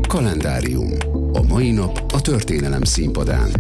Kalendárium. A mai nap a történelem színpadán.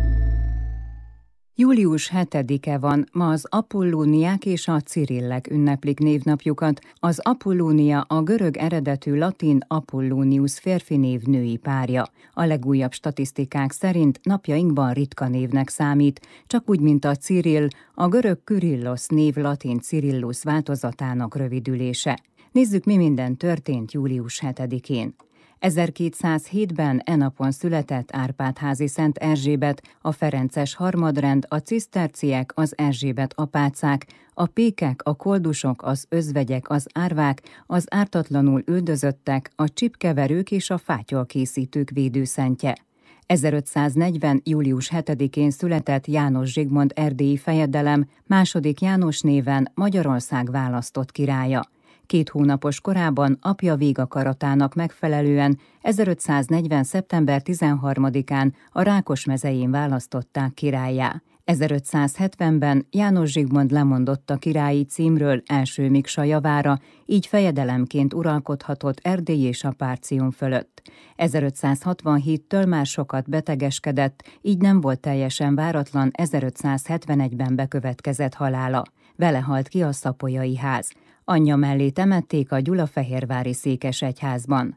Július 7-e van, ma az Apollóniák és a Cirillek ünneplik névnapjukat. Az Apollónia a görög eredetű latin Apollonius férfi név női párja. A legújabb statisztikák szerint napjainkban ritka névnek számít, csak úgy, mint a Cirill, a görög Kyrillos név latin Cyrillus változatának rövidülése. Nézzük, mi minden történt július 7-én. 1207-ben e napon született Árpád-házi Szent Erzsébet, a ferences harmadrend, a ciszterciek, az Erzsébet apácák, a pékek, a koldusok, az özvegyek, az árvák, az ártatlanul üldözöttek, a csipkeverők és a fátyolkészítők védőszentje. 1540. július 7-én született János Zsigmond erdélyi fejedelem, második János néven Magyarország választott királya. 2 hónapos korában apja végakaratának megfelelően 1540. szeptember 13-án a Rákosmezején választották királlyá. 1570-ben János Zsigmond lemondott a királyi címről első Miksa javára, így fejedelemként uralkodhatott Erdély és a Párcium fölött. 1567-től már sokat betegeskedett, így nem volt teljesen váratlan 1571-ben bekövetkezett halála. Vele halt ki a szapolyai ház. Anyja mellé temették a gyulafehérvári székesegyházban.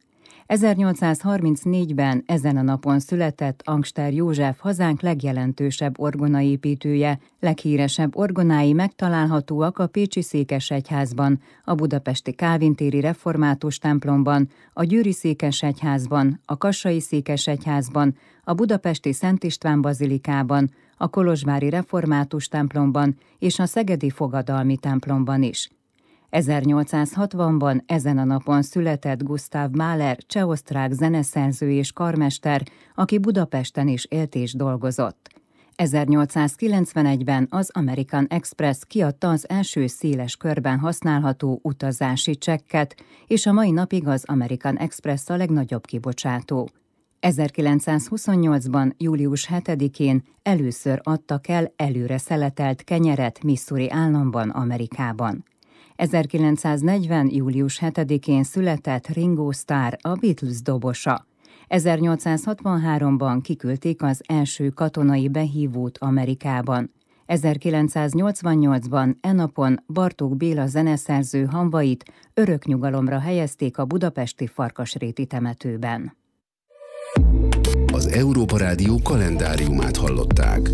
1834-ben ezen a napon született Angster József, hazánk legjelentősebb orgonaépítője. Leghíresebb orgonái megtalálhatóak a pécsi székesegyházban, a budapesti Kálvin-téri református templomban, a győri székesegyházban, a kassai székesegyházban, a budapesti Szent István bazilikában, a kolozsvári református templomban és a szegedi fogadalmi templomban is. 1860-ban ezen a napon született Gustav Mahler, cseh-osztrák zeneszerző és karmester, aki Budapesten is élt és dolgozott. 1891-ben az American Express kiadta az első széles körben használható utazási csekket, és a mai napig az American Express a legnagyobb kibocsátó. 1928-ban, július 7-én először adtak el előre szeletelt kenyeret Missouri államban, Amerikában. 1940. július 7-én született Ringo Starr, a Beatles dobosa. 1863-ban kiküldték az első katonai behívót Amerikában. 1988-ban e napon Bartók Béla zeneszerző hamvait örök nyugalomra helyezték a budapesti Farkasréti temetőben. Az Európa Rádió kalendáriumát hallották.